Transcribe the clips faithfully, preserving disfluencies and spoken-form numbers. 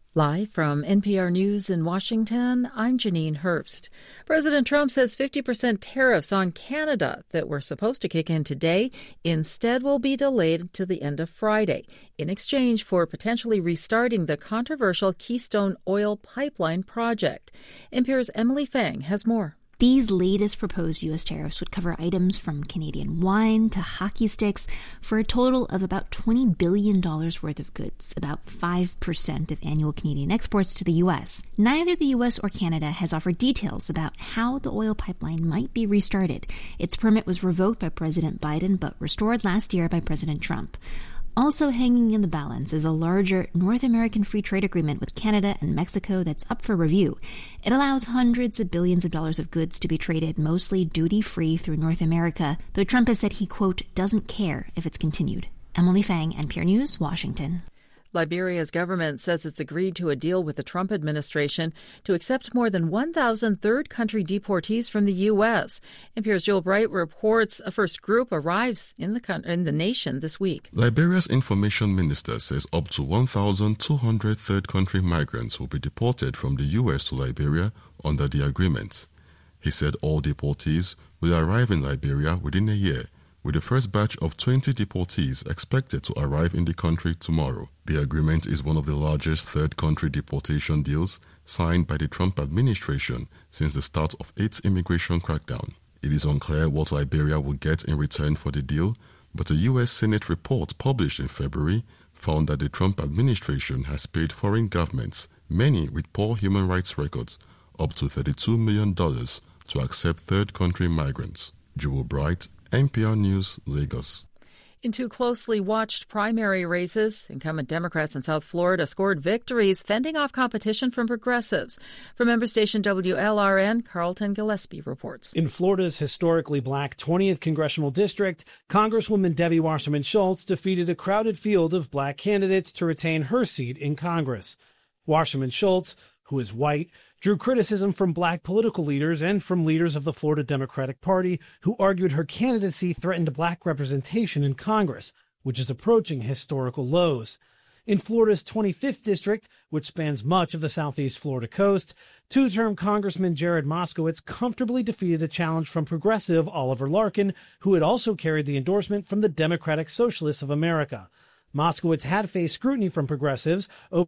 Live from N P R News in Washington, I'm Janine Herbst. President Trump says fifty percent tariffs on Canada that were supposed to kick in today instead will be delayed to the end of Friday in exchange for potentially restarting the controversial Keystone Oil Pipeline project. N P R's Emily Fang has more. These latest proposed U S tariffs would cover items from Canadian wine to hockey sticks for a total of about twenty billion dollars worth of goods, about five percent of annual Canadian exports to the U S. Neither the U S or Canada has offered details about how the oil pipeline might be restarted. Its permit was revoked by President Biden but restored last year by President Trump. Also hanging in the balance is a larger North American free trade agreement with Canada and Mexico that's up for review. It allows hundreds of billions of dollars of goods to be traded mostly duty-free through North America, though Trump has said he, quote, doesn't care if it's continued. Emily Fang, N P R News, Washington. Liberia's government says it's agreed to a deal with the Trump administration to accept more than one thousand third-country deportees from the U S. N P R's Joel Bright reports a first group arrives in the in the nation this week. Liberia's information minister says up to one thousand two hundred third-country migrants will be deported from the U S to Liberia under the agreement. He said all deportees will arrive in Liberia within a year, with the first batch of twenty deportees expected to arrive in the country tomorrow. The agreement is one of the largest third-country deportation deals signed by the Trump administration since the start of its immigration crackdown. It is unclear what Liberia will get in return for the deal, but a U S Senate report published in February found that the Trump administration has paid foreign governments, many with poor human rights records, up to thirty-two million dollars to accept third-country migrants. Joel Bright, N P R News, Lagos. In two closely watched primary races, incumbent Democrats in South Florida scored victories, fending off competition from progressives. From member station W L R N, Carlton Gillespie reports. In Florida's historically black twentieth Congressional District, Congresswoman Debbie Wasserman Schultz defeated a crowded field of black candidates to retain her seat in Congress. Wasserman Schultz, who is white, drew criticism from black political leaders and from leaders of the Florida Democratic Party who argued her candidacy threatened black representation in Congress, which is approaching historical lows. In Florida's twenty-fifth district, which spans much of the southeast Florida coast, two-term Congressman Jared Moskowitz comfortably defeated a challenge from progressive Oliver Larkin, who had also carried the endorsement from the Democratic Socialists of America. Moskowitz had faced scrutiny from progressives over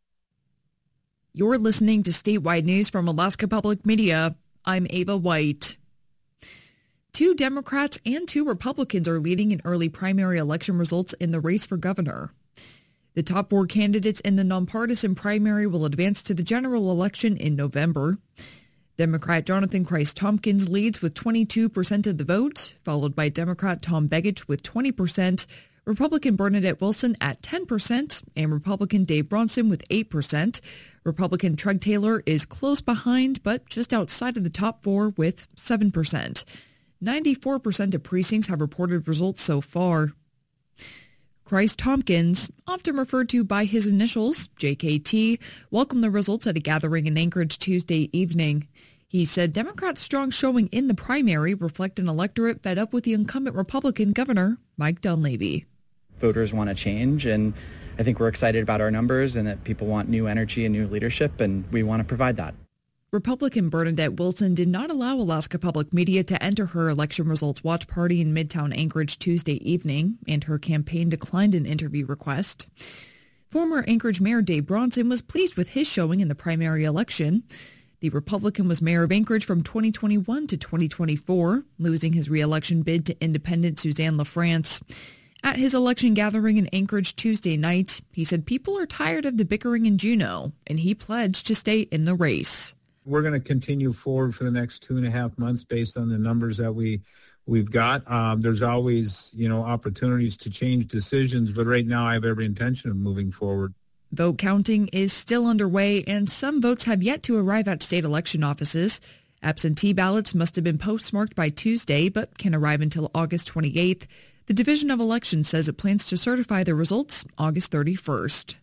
You're listening to statewide news from Alaska Public Media. I'm Ava White. Two Democrats and two Republicans are leading in early primary election results in the race for governor. The top four candidates in the nonpartisan primary will advance to the general election in November. Democrat Jonathan Christ-Tompkins leads with twenty-two percent of the vote, followed by Democrat Tom Begich with twenty percent, Republican Bernadette Wilson at ten percent, and Republican Dave Bronson with eight percent. Republican Treg Taylor is close behind, but just outside of the top four with seven percent. ninety-four percent of precincts have reported results so far. Christ-Tompkins, often referred to by his initials, J K T, welcomed the results at a gathering in Anchorage Tuesday evening. He said Democrats' strong showing in the primary reflect an electorate fed up with the incumbent Republican governor, Mike Dunleavy. Voters want to change, and I think we're excited about our numbers and that people want new energy and new leadership, and we want to provide that. Republican Bernadette Wilson did not allow Alaska Public Media to enter her election results watch party in Midtown Anchorage Tuesday evening, and her campaign declined an interview request. Former Anchorage Mayor Dave Bronson was pleased with his showing in the primary election. The Republican was mayor of Anchorage from twenty twenty-one to twenty twenty-four, losing his re-election bid to independent Suzanne LaFrance. At his election gathering in Anchorage Tuesday night, he said people are tired of the bickering in Juneau, and he pledged to stay in the race. We're going to continue forward for the next two and a half months based on the numbers that we, we've got. Um, there's always, you know, opportunities to change decisions, but right now I have every intention of moving forward. Vote counting is still underway, and some votes have yet to arrive at state election offices. Absentee ballots must have been postmarked by Tuesday, but can arrive until August twenty-eighth. The Division of Elections says it plans to certify the results August thirty-first.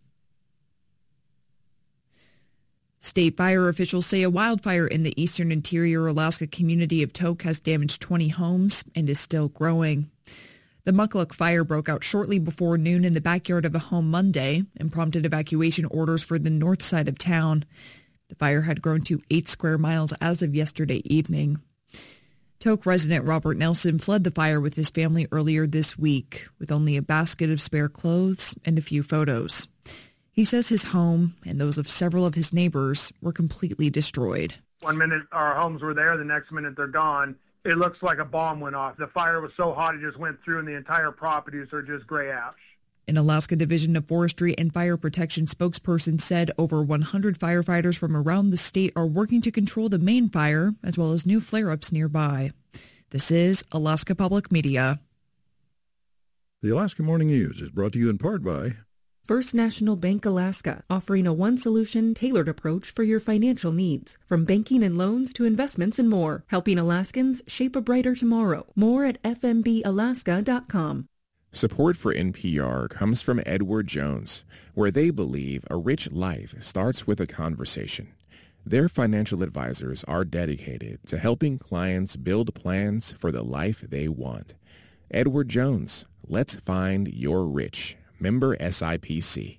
State fire officials say a wildfire in the eastern interior Alaska community of Tok has damaged twenty homes and is still growing. The Mukluk fire broke out shortly before noon in the backyard of a home Monday and prompted evacuation orders for the north side of town. The fire had grown to eight square miles as of yesterday evening. Tok resident Robert Nelson fled the fire with his family earlier this week, with only a basket of spare clothes and a few photos. He says his home and those of several of his neighbors were completely destroyed. One minute our homes were there, the next minute they're gone. It looks like a bomb went off. The fire was so hot it just went through, and the entire properties are just gray ash. An Alaska Division of Forestry and Fire Protection spokesperson said over one hundred firefighters from around the state are working to control the main fire, as well as new flare-ups nearby. This is Alaska Public Media. The Alaska Morning News is brought to you in part by First National Bank Alaska, offering a one-solution, tailored approach for your financial needs. From banking and loans to investments and more, helping Alaskans shape a brighter tomorrow. More at f m b alaska dot com. Support for N P R comes from Edward Jones, where they believe a rich life starts with a conversation. Their financial advisors are dedicated to helping clients build plans for the life they want. Edward Jones, let's find your rich. Member S I P C.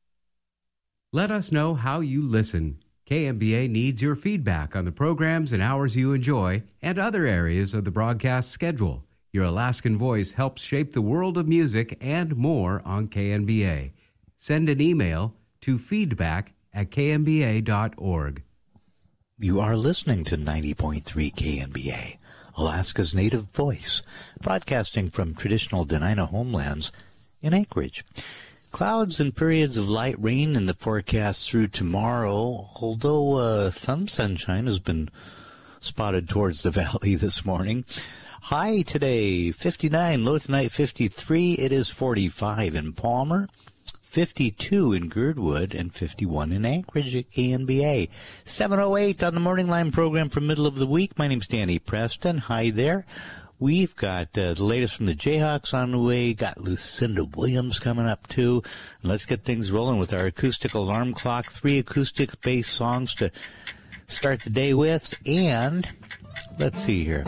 Let us know how you listen. K M B A needs your feedback on the programs and hours you enjoy and other areas of the broadcast schedule. Your Alaskan voice helps shape the world of music and more on K M B A. Send an email to feedback at k m b a dot org. You are listening to ninety point three K M B A, Alaska's native voice, broadcasting from traditional Dena'ina homelands in Anchorage. Clouds and periods of light rain in the forecast through tomorrow, although uh, some sunshine has been spotted towards the valley this morning. High today, fifty-nine, low tonight, fifty-three. It is forty-five in Palmer, fifty-two in Girdwood, and fifty-one in Anchorage at K M B A. seven oh eight on the Morning Line program for middle of the week. My name's Danny Preston. Hi there. We've got uh, the latest from the Jayhawks on the way. Got Lucinda Williams coming up, too. And let's get things rolling with our acoustic alarm clock. Three acoustic-based songs to start the day with. And let's see here.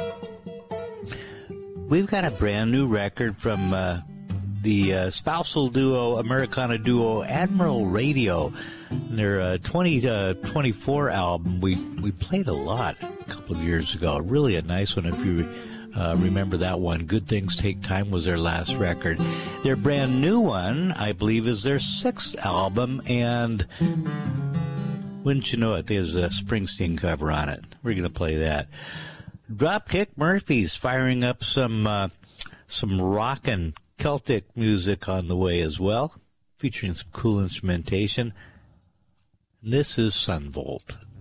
We've got a brand-new record from uh, the uh, spousal duo, Americana duo, Admiral Radio. Their uh, twenty twenty-four album, we, we played a lot a couple of years ago. Really a nice one if you Uh, remember that one. Good Things Take Time was their last record. Their brand new one, I believe, is their sixth album, and wouldn't you know it, there's a Springsteen cover on it. We're going to play that. Dropkick Murphys firing up some uh, some rockin' Celtic music on the way as well, featuring some cool instrumentation. This is Sunvolt.